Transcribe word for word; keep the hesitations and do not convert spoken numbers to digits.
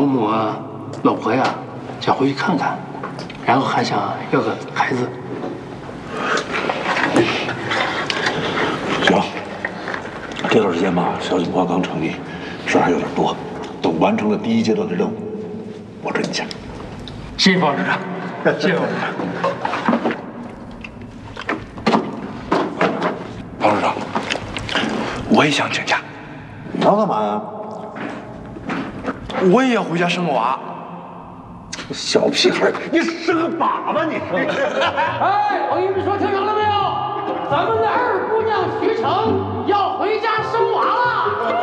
老母啊，老婆呀，想回去看看，然后还想要个孩子。 行，这段时间吧，小锦花刚成立，事儿还有点多，等完成了第一阶段的任务，我准你假。 谢谢方处长，谢谢方处长。 方处长，我也想请假。你要干嘛呀？ 我也要回家生个娃。 小屁孩，你生个粑粑，你生！ 哎，我跟你们说，听着了没有？咱们的二姑娘徐成要回家生娃了。